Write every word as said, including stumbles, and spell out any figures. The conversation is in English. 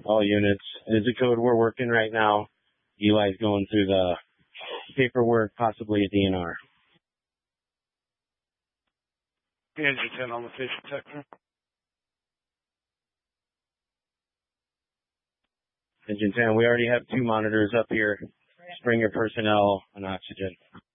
all units. It is a code we're working right now. Eli's going through the paperwork, possibly a D N R. Engine ten on the station sector. Engine ten, we already have two monitors up here. Springer personnel on oxygen.